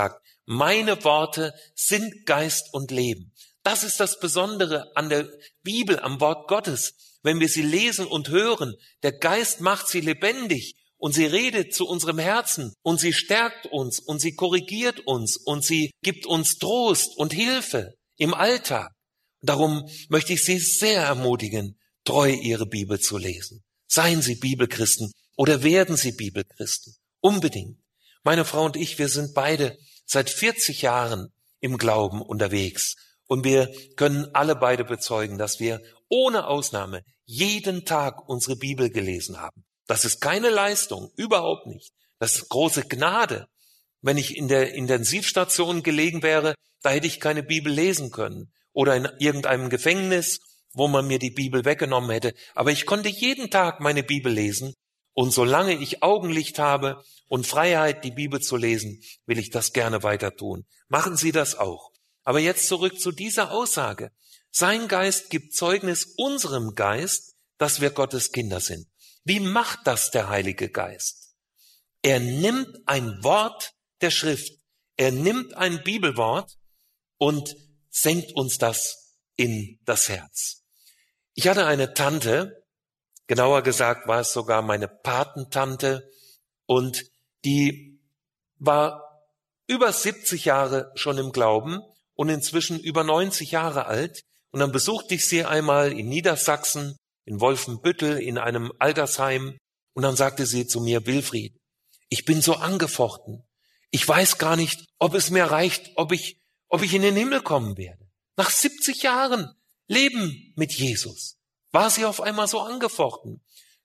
Meine Worte sind Geist und Leben. Das ist das Besondere an der Bibel, am Wort Gottes. Wenn wir sie lesen und hören, der Geist macht sie lebendig und sie redet zu unserem Herzen und sie stärkt uns und sie korrigiert uns und sie gibt uns Trost und Hilfe im Alltag. Darum möchte ich Sie sehr ermutigen, treu Ihre Bibel zu lesen. Seien Sie Bibelchristen oder werden Sie Bibelchristen. Unbedingt. Meine Frau und ich, wir sind beide seit vierzig Jahren im Glauben unterwegs. Und wir können alle beide bezeugen, dass wir ohne Ausnahme jeden Tag unsere Bibel gelesen haben. Das ist keine Leistung, überhaupt nicht. Das ist große Gnade. Wenn ich in der Intensivstation gelegen wäre, da hätte ich keine Bibel lesen können. Oder in irgendeinem Gefängnis, wo man mir die Bibel weggenommen hätte. Aber ich konnte jeden Tag meine Bibel lesen. Und solange ich Augenlicht habe und Freiheit, die Bibel zu lesen, will ich das gerne weiter tun. Machen Sie das auch. Aber jetzt zurück zu dieser Aussage. Sein Geist gibt Zeugnis unserem Geist, dass wir Gottes Kinder sind. Wie macht das der Heilige Geist? Er nimmt ein Wort der Schrift, er nimmt ein Bibelwort und senkt uns das in das Herz. Ich hatte eine Tante, genauer gesagt war es sogar meine Patentante, und die war über siebzig Jahre schon im Glauben und inzwischen über neunzig Jahre alt. Und dann besuchte ich sie einmal in Niedersachsen, in Wolfenbüttel, in einem Altersheim. Und dann sagte sie zu mir: Wilfried, ich bin so angefochten. Ich weiß gar nicht, ob es mir reicht, ob ich, ob ich in den Himmel kommen werde. Nach siebzig Jahren Leben mit Jesus war sie auf einmal so angefochten.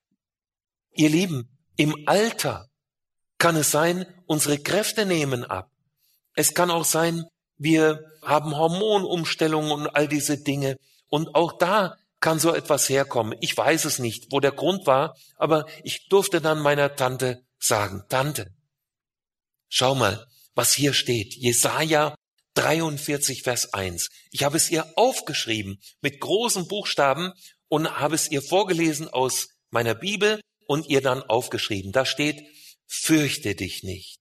Ihr Lieben, im Alter kann es sein, unsere Kräfte nehmen ab. Es kann auch sein, wir haben Hormonumstellungen und all diese Dinge. Und auch da kann so etwas herkommen. Ich weiß es nicht, wo der Grund war, aber ich durfte dann meiner Tante sagen: Tante, schau mal, was hier steht. Jesaja dreiundvierzig, Vers eins. Ich habe es ihr aufgeschrieben mit großen Buchstaben und habe es ihr vorgelesen aus meiner Bibel und ihr dann aufgeschrieben. Da steht: Fürchte dich nicht.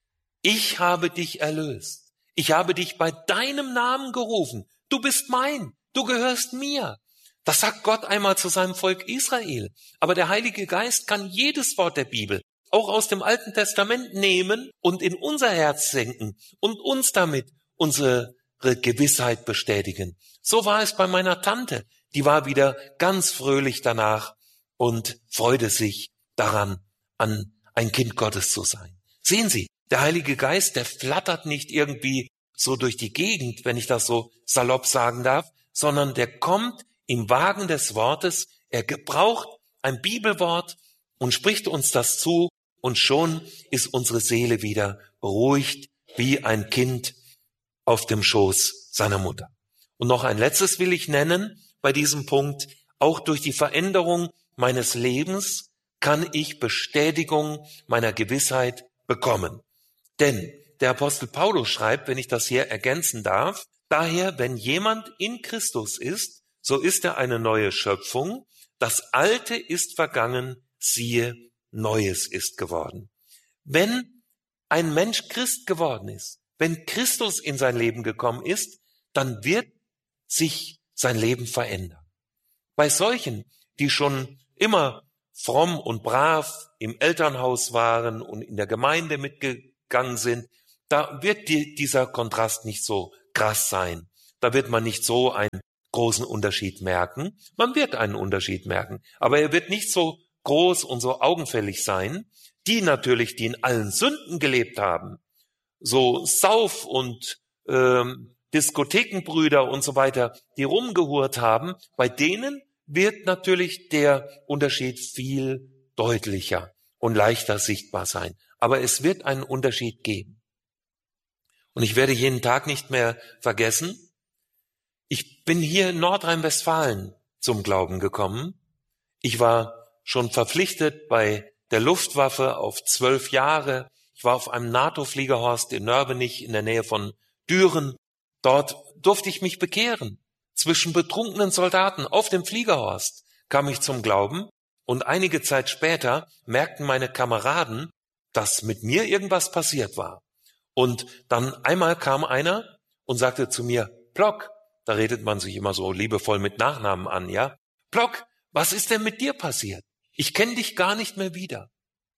Ich habe dich erlöst. Ich habe dich bei deinem Namen gerufen. Du bist mein. Du gehörst mir. Das sagt Gott einmal zu seinem Volk Israel. Aber der Heilige Geist kann jedes Wort der Bibel, auch aus dem Alten Testament, nehmen und in unser Herz senken und uns damit unsere Gewissheit bestätigen. So war es bei meiner Tante. Die war wieder ganz fröhlich danach und freute sich daran, an ein Kind Gottes zu sein. Sehen Sie, der Heilige Geist, der flattert nicht irgendwie so durch die Gegend, wenn ich das so salopp sagen darf, sondern der kommt im Wagen des Wortes, er gebraucht ein Bibelwort und spricht uns das zu, und schon ist unsere Seele wieder beruhigt wie ein Kind auf dem Schoß seiner Mutter. Und noch ein letztes will ich nennen bei diesem Punkt: Auch durch die Veränderung meines Lebens kann ich Bestätigung meiner Gewissheit bekommen. Denn der Apostel Paulus schreibt, wenn ich das hier ergänzen darf: Daher, wenn jemand in Christus ist, so ist er eine neue Schöpfung. Das Alte ist vergangen, siehe, Neues ist geworden. Wenn ein Mensch Christ geworden ist, wenn Christus in sein Leben gekommen ist, dann wird sich sein Leben verändern. Bei solchen, die schon immer fromm und brav im Elternhaus waren und in der Gemeinde mitgegangen sind, da wird die, dieser Kontrast nicht so krass sein. Da wird man nicht so einen großen Unterschied merken. Man wird einen Unterschied merken, aber er wird nicht so groß und so augenfällig sein. Die natürlich, die in allen Sünden gelebt haben, so Sauf- und ähm, Diskothekenbrüder und so weiter, die rumgehurt haben, bei denen wird natürlich der Unterschied viel deutlicher und leichter sichtbar sein. Aber es wird einen Unterschied geben. Und ich werde jeden Tag nicht mehr vergessen, ich bin hier in Nordrhein-Westfalen zum Glauben gekommen. Ich war schon verpflichtet bei der Luftwaffe auf zwölf Jahre. Ich war auf einem NATO-Fliegerhorst in Nörbenich in der Nähe von Düren. Dort durfte ich mich bekehren. Zwischen betrunkenen Soldaten auf dem Fliegerhorst kam ich zum Glauben, und einige Zeit später merkten meine Kameraden, dass mit mir irgendwas passiert war. Und dann einmal kam einer und sagte zu mir, Plock, da redet man sich immer so liebevoll mit Nachnamen an, ja? Plock, was ist denn mit dir passiert? Ich kenne dich gar nicht mehr wieder.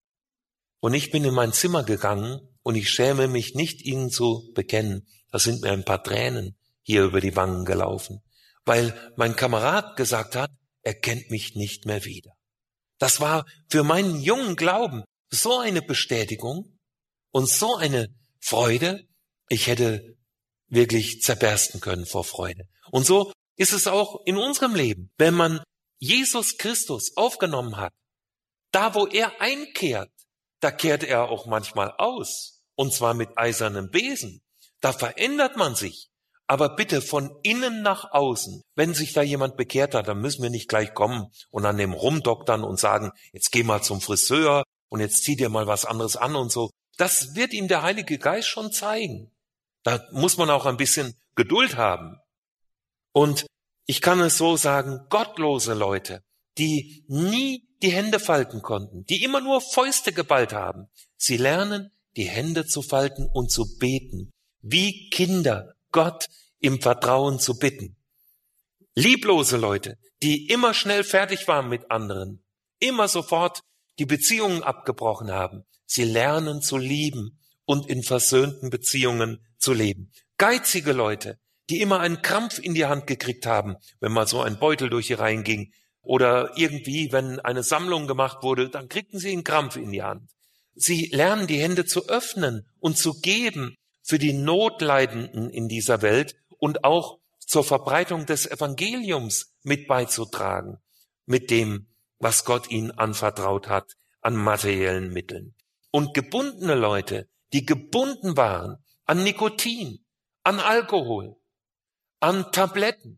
Und ich bin in mein Zimmer gegangen und ich schäme mich nicht, Ihnen zu bekennen. Da sind mir ein paar Tränen hier über die Wangen gelaufen, weil mein Kamerad gesagt hat, er kennt mich nicht mehr wieder. Das war für meinen jungen Glauben so eine Bestätigung und so eine Freude. Ich hätte wirklich zerbersten können vor Freude. Und so ist es auch in unserem Leben. Wenn man Jesus Christus aufgenommen hat, da wo er einkehrt, da kehrt er auch manchmal aus. Und zwar mit eisernem Besen. Da verändert man sich. Aber bitte von innen nach außen. Wenn sich da jemand bekehrt hat, dann müssen wir nicht gleich kommen und an dem rumdoktern und sagen, jetzt geh mal zum Friseur und jetzt zieh dir mal was anderes an und so. Das wird ihm der Heilige Geist schon zeigen. Da muss man auch ein bisschen Geduld haben. Und ich kann es so sagen, gottlose Leute, die nie die Hände falten konnten, die immer nur Fäuste geballt haben, sie lernen, die Hände zu falten und zu beten, wie Kinder Gott im Vertrauen zu bitten. Lieblose Leute, die immer schnell fertig waren mit anderen, immer sofort die Beziehungen abgebrochen haben, sie lernen zu lieben und in versöhnten Beziehungen zu leben. Geizige Leute, die immer einen Krampf in die Hand gekriegt haben, wenn mal so ein Beutel durch die Reihen ging oder irgendwie, wenn eine Sammlung gemacht wurde, dann kriegten sie einen Krampf in die Hand. Sie lernen, die Hände zu öffnen und zu geben für die Notleidenden in dieser Welt und auch zur Verbreitung des Evangeliums mit beizutragen, mit dem, was Gott ihnen anvertraut hat, an materiellen Mitteln. Und gebundene Leute, die gebunden waren an Nikotin, an Alkohol, an Tabletten,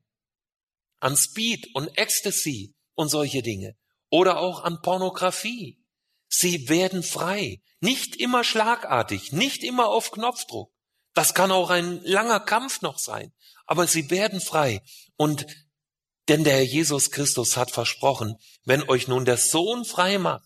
an Speed und Ecstasy und solche Dinge oder auch an Pornografie. Sie werden frei, nicht immer schlagartig, nicht immer auf Knopfdruck. Das kann auch ein langer Kampf noch sein, aber sie werden frei. Und denn der Herr Jesus Christus hat versprochen, wenn euch nun der Sohn frei macht,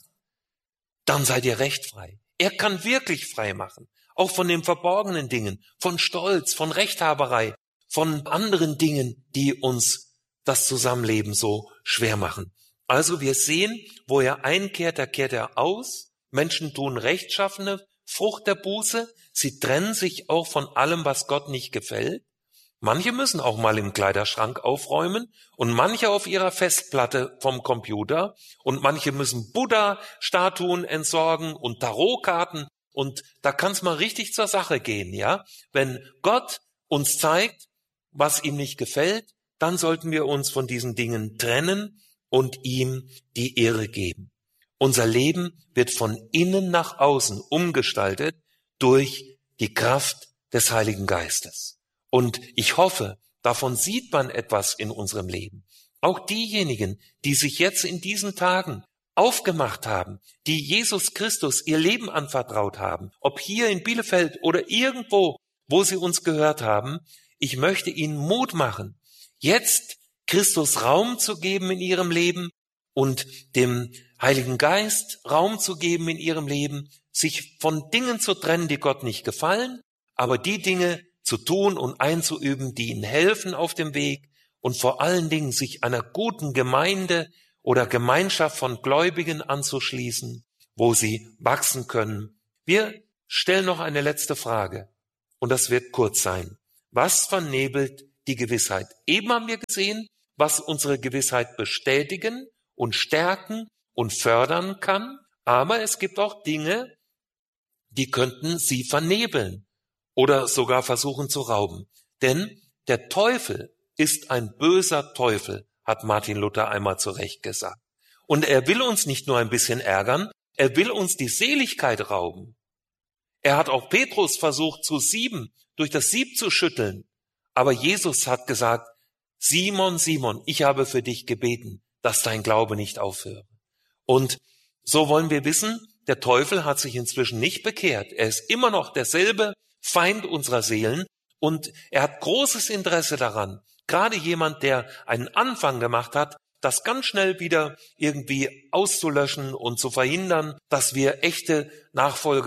dann seid ihr recht frei. Er kann wirklich frei machen, auch von den verborgenen Dingen, von Stolz, von Rechthaberei, von anderen Dingen, die uns das Zusammenleben so schwer machen. Also wir sehen, wo er einkehrt, da kehrt er aus. Menschen tun rechtschaffene Frucht der Buße. Sie trennen sich auch von allem, was Gott nicht gefällt. Manche müssen auch mal im Kleiderschrank aufräumen und manche auf ihrer Festplatte vom Computer und manche müssen Buddha-Statuen entsorgen und Tarotkarten und da kann es mal richtig zur Sache gehen, ja? Wenn Gott uns zeigt, was ihm nicht gefällt, dann sollten wir uns von diesen Dingen trennen und ihm die Ehre geben. Unser Leben wird von innen nach außen umgestaltet durch die Kraft des Heiligen Geistes. Und ich hoffe, davon sieht man etwas in unserem Leben. Auch diejenigen, die sich jetzt in diesen Tagen aufgemacht haben, die Jesus Christus ihr Leben anvertraut haben, ob hier in Bielefeld oder irgendwo, wo sie uns gehört haben, ich möchte ihnen Mut machen, jetzt Christus Raum zu geben in ihrem Leben und dem Heiligen Geist Raum zu geben in ihrem Leben, sich von Dingen zu trennen, die Gott nicht gefallen, aber die Dinge zu tun und einzuüben, die ihnen helfen auf dem Weg und vor allen Dingen sich einer guten Gemeinde oder Gemeinschaft von Gläubigen anzuschließen, wo sie wachsen können. Wir stellen noch eine letzte Frage und das wird kurz sein. Was vernebelt die Gewissheit? Eben haben wir gesehen, was unsere Gewissheit bestätigen und stärken und fördern kann, aber es gibt auch Dinge, die könnten sie vernebeln oder sogar versuchen zu rauben. Denn der Teufel ist ein böser Teufel, hat Martin Luther einmal zu Recht gesagt. Und er will uns nicht nur ein bisschen ärgern, er will uns die Seligkeit rauben. Er hat auch Petrus versucht zu sieben, durch das Sieb zu schütteln. Aber Jesus hat gesagt, Simon, Simon, ich habe für dich gebeten, dass dein Glaube nicht aufhöre. Und so wollen wir wissen, der Teufel hat sich inzwischen nicht bekehrt. Er ist immer noch derselbe Feind unserer Seelen und er hat großes Interesse daran, gerade jemand, der einen Anfang gemacht hat, das ganz schnell wieder irgendwie auszulöschen und zu verhindern, dass wir echte Nachfolger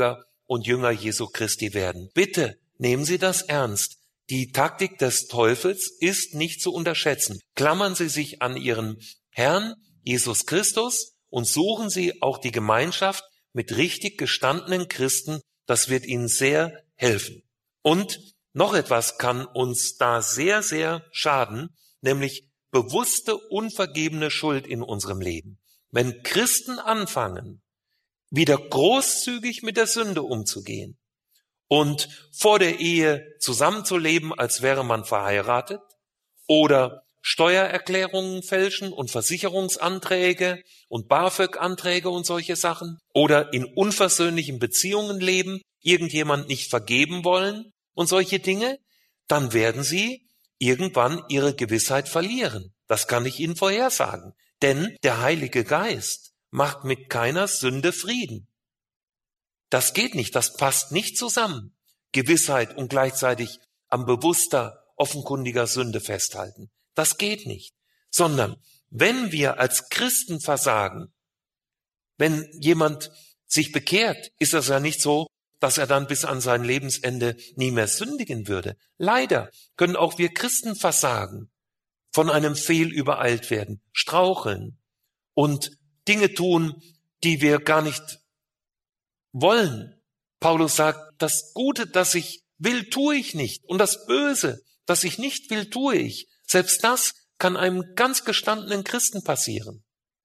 und Jünger Jesu Christi werden. Bitte nehmen Sie das ernst. Die Taktik des Teufels ist nicht zu unterschätzen. Klammern Sie sich an Ihren Herrn Jesus Christus und suchen Sie auch die Gemeinschaft mit richtig gestandenen Christen. Das wird Ihnen sehr helfen. Und noch etwas kann uns da sehr, sehr schaden, nämlich bewusste, unvergebene Schuld in unserem Leben. Wenn Christen anfangen, wieder großzügig mit der Sünde umzugehen und vor der Ehe zusammenzuleben, als wäre man verheiratet, oder Steuererklärungen fälschen und Versicherungsanträge und BAföG-Anträge und solche Sachen, oder in unversöhnlichen Beziehungen leben, irgendjemand nicht vergeben wollen und solche Dinge, dann werden sie irgendwann ihre Gewissheit verlieren. Das kann ich Ihnen vorhersagen. Denn der Heilige Geist macht mit keiner Sünde Frieden. Das geht nicht, das passt nicht zusammen. Gewissheit und gleichzeitig am bewusster, offenkundiger Sünde festhalten. Das geht nicht. Sondern wenn wir als Christen versagen, wenn jemand sich bekehrt, ist das ja nicht so, dass er dann bis an sein Lebensende nie mehr sündigen würde. Leider können auch wir Christen versagen, von einem Fehl übereilt werden, straucheln und Dinge tun, die wir gar nicht wollen. Paulus sagt, das Gute, das ich will, tue ich nicht. Und das Böse, das ich nicht will, tue ich. Selbst das kann einem ganz gestandenen Christen passieren.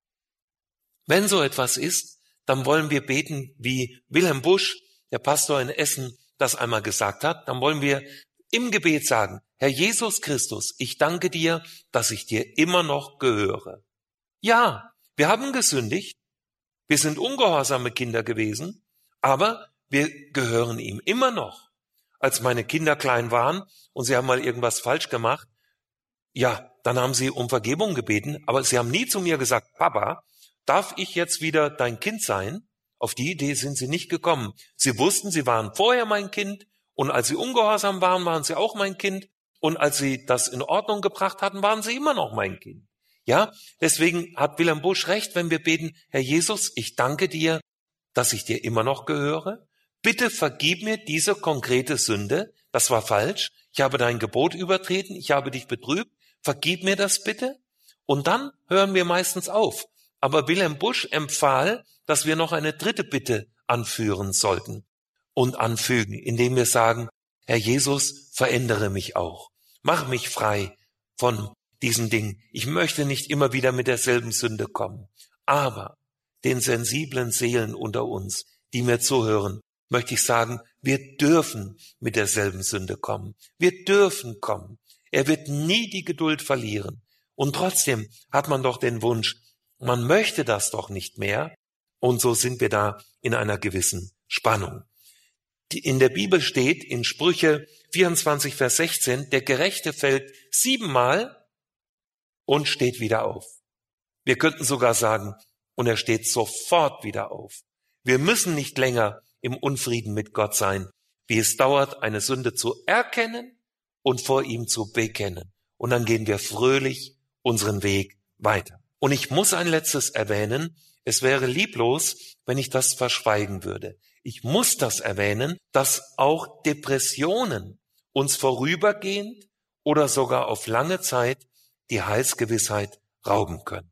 Wenn so etwas ist, dann wollen wir beten, wie Wilhelm Busch, der Pastor in Essen, das einmal gesagt hat. Dann wollen wir im Gebet sagen, Herr Jesus Christus, ich danke dir, dass ich dir immer noch gehöre. Ja, wir haben gesündigt, wir sind ungehorsame Kinder gewesen, aber wir gehören ihm immer noch. Als meine Kinder klein waren und sie haben mal irgendwas falsch gemacht, ja, dann haben sie um Vergebung gebeten, aber sie haben nie zu mir gesagt, Papa, darf ich jetzt wieder dein Kind sein? Auf die Idee sind sie nicht gekommen. Sie wussten, sie waren vorher mein Kind und als sie ungehorsam waren, waren sie auch mein Kind und als sie das in Ordnung gebracht hatten, waren sie immer noch mein Kind. Ja, deswegen hat Wilhelm Busch recht, wenn wir beten, Herr Jesus, ich danke dir, dass ich dir immer noch gehöre. Bitte vergib mir diese konkrete Sünde. Das war falsch. Ich habe dein Gebot übertreten. Ich habe dich betrübt. Vergib mir das bitte. Und dann hören wir meistens auf. Aber Wilhelm Busch empfahl, dass wir noch eine dritte Bitte anführen sollten und anfügen, indem wir sagen, Herr Jesus, verändere mich auch. Mach mich frei von diesen Dingen. Ich möchte nicht immer wieder mit derselben Sünde kommen. Aber den sensiblen Seelen unter uns, die mir zuhören, möchte ich sagen, wir dürfen mit derselben Sünde kommen. Wir dürfen kommen. Er wird nie die Geduld verlieren. Und trotzdem hat man doch den Wunsch, man möchte das doch nicht mehr. Und so sind wir da in einer gewissen Spannung. In der Bibel steht in Sprüche vierundzwanzig, Vers sechzehn, der Gerechte fällt siebenmal und steht wieder auf. Wir könnten sogar sagen, und er steht sofort wieder auf. Wir müssen nicht länger im Unfrieden mit Gott sein, wie es dauert, eine Sünde zu erkennen und vor ihm zu bekennen. Und dann gehen wir fröhlich unseren Weg weiter. Und ich muss ein letztes erwähnen, es wäre lieblos, wenn ich das verschweigen würde. Ich muss das erwähnen, dass auch Depressionen uns vorübergehend oder sogar auf lange Zeit die Heilsgewissheit rauben können.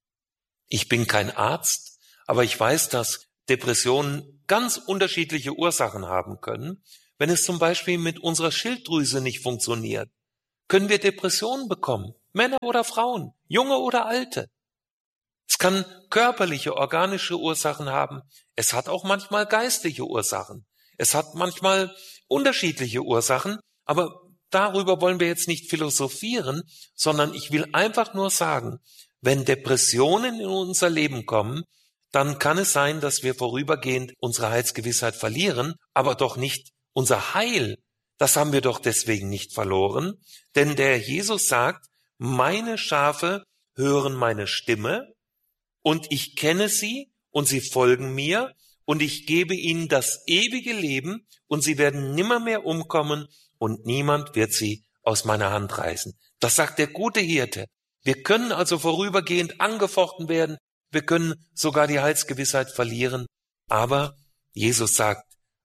Ich bin kein Arzt, aber ich weiß, dass Depressionen ganz unterschiedliche Ursachen haben können. Wenn es zum Beispiel mit unserer Schilddrüse nicht funktioniert, können wir Depressionen bekommen, Männer oder Frauen, junge oder alte. Es kann körperliche, organische Ursachen haben. Es hat auch manchmal geistliche Ursachen. Es hat manchmal unterschiedliche Ursachen, aber darüber wollen wir jetzt nicht philosophieren, sondern ich will einfach nur sagen, wenn Depressionen in unser Leben kommen, dann kann es sein, dass wir vorübergehend unsere Heilsgewissheit verlieren, aber doch nicht unser Heil. Das haben wir doch deswegen nicht verloren, denn der Jesus sagt, meine Schafe hören meine Stimme und ich kenne sie und sie folgen mir und ich gebe ihnen das ewige Leben und sie werden nimmermehr umkommen und niemand wird sie aus meiner Hand reißen. Das sagt der gute Hirte. Wir können also vorübergehend angefochten werden, wir können sogar die Heilsgewissheit verlieren, aber Jesus sagt,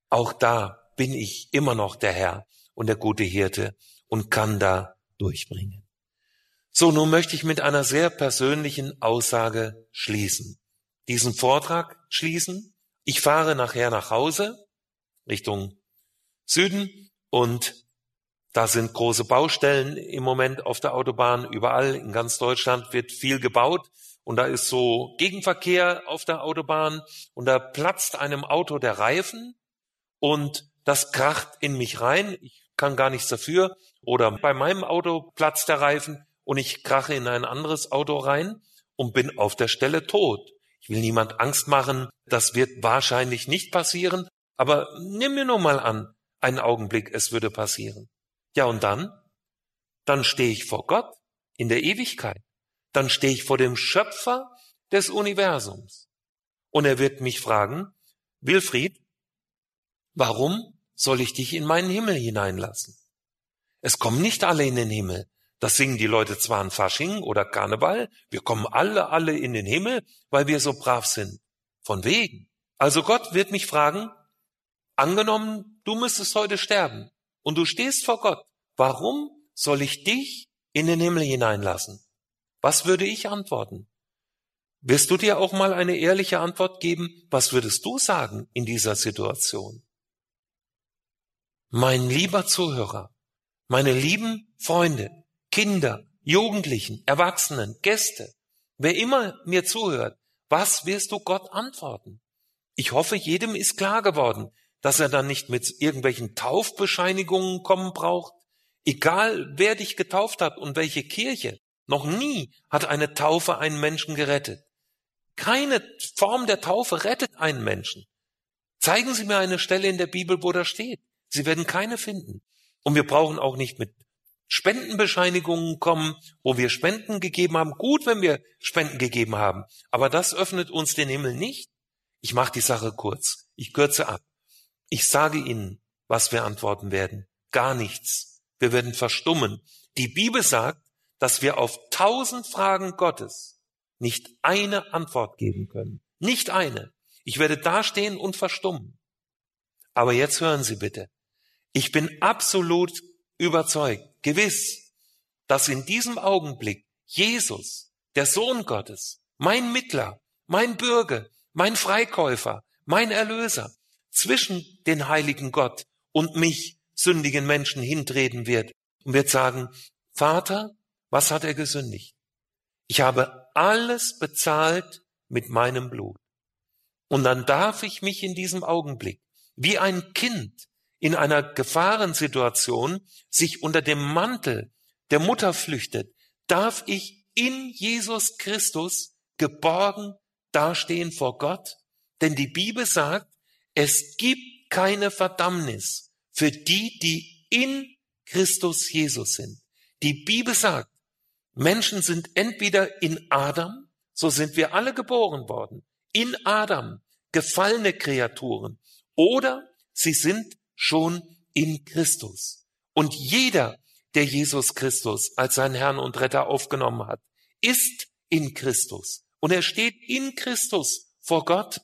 Auch da bin ich immer noch der Herr und der gute Hirte und kann da durchbringen. So, nun möchte ich mit einer sehr persönlichen Aussage schließen. Diesen Vortrag schließen. Ich fahre nachher nach Hause, Richtung Süden, und da sind große Baustellen im Moment auf der Autobahn. Überall in ganz Deutschland wird viel gebaut und da ist so Gegenverkehr auf der Autobahn und da platzt einem Auto der Reifen und das kracht in mich rein. Ich kann gar nichts dafür. Oder bei meinem Auto platzt der Reifen und ich krache in ein anderes Auto rein und bin auf der Stelle tot. Ich will niemand Angst machen. Das wird wahrscheinlich nicht passieren. Aber nimm mir nur mal an, einen Augenblick, es würde passieren. Ja, und dann? Dann stehe ich vor Gott in der Ewigkeit. Dann stehe ich vor dem Schöpfer des Universums. Und er wird mich fragen, Wilfried, warum soll ich dich in meinen Himmel hineinlassen? Es kommen nicht alle in den Himmel. Das singen die Leute zwar an Fasching oder Karneval. Wir kommen alle, alle in den Himmel, weil wir so brav sind. Von wegen. Also Gott wird mich fragen, angenommen, du müsstest heute sterben und du stehst vor Gott. Warum soll ich dich in den Himmel hineinlassen? Was würde ich antworten? Wirst du dir auch mal eine ehrliche Antwort geben? Was würdest du sagen in dieser Situation? Mein lieber Zuhörer, meine lieben Freunde, Kinder, Jugendlichen, Erwachsenen, Gäste, wer immer mir zuhört, was wirst du Gott antworten? Ich hoffe, jedem ist klar geworden, dass er dann nicht mit irgendwelchen Taufbescheinigungen kommen braucht. Egal, wer dich getauft hat und welche Kirche, noch nie hat eine Taufe einen Menschen gerettet. Keine Form der Taufe rettet einen Menschen. Zeigen Sie mir eine Stelle in der Bibel, wo das steht. Sie werden keine finden. Und wir brauchen auch nicht mit Spendenbescheinigungen kommen, wo wir Spenden gegeben haben. Gut, wenn wir Spenden gegeben haben, aber das öffnet uns den Himmel nicht. Ich mache die Sache kurz. Ich kürze ab. Ich sage Ihnen, was wir antworten werden. Gar nichts. Wir werden verstummen. Die Bibel sagt, dass wir auf tausend Fragen Gottes nicht eine Antwort geben können. Nicht eine. Ich werde dastehen und verstummen. Aber jetzt hören Sie bitte. Ich bin absolut überzeugt, gewiss, dass in diesem Augenblick Jesus, der Sohn Gottes, mein Mittler, mein Bürger, mein Freikäufer, mein Erlöser, zwischen den heiligen Gott und mich, sündigen Menschen, hintreten wird und wird sagen, Vater, was hat er gesündigt? Ich habe alles bezahlt mit meinem Blut. Und dann darf ich mich in diesem Augenblick, wie ein Kind in einer Gefahrensituation, sich unter dem Mantel der Mutter flüchtet, darf ich in Jesus Christus geborgen dastehen vor Gott. Denn die Bibel sagt, es gibt keine Verdammnis für die, die in Christus Jesus sind. Die Bibel sagt, Menschen sind entweder in Adam, so sind wir alle geboren worden, in Adam, gefallene Kreaturen, oder sie sind schon in Christus. Und jeder, der Jesus Christus als seinen Herrn und Retter aufgenommen hat, ist in Christus. Und er steht in Christus vor Gott.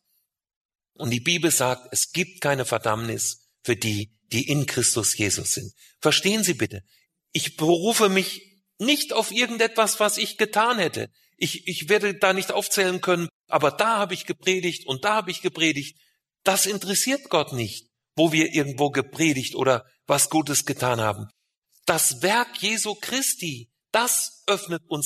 Und die Bibel sagt, es gibt keine Verdammnis für die, die in Christus Jesus sind. Verstehen Sie bitte, ich berufe mich nicht auf irgendetwas, was ich getan hätte. Ich, ich werde da nicht aufzählen können, aber da habe ich gepredigt und da habe ich gepredigt. Das interessiert Gott nicht, wo wir irgendwo gepredigt oder was Gutes getan haben. Das Werk Jesu Christi, das öffnet uns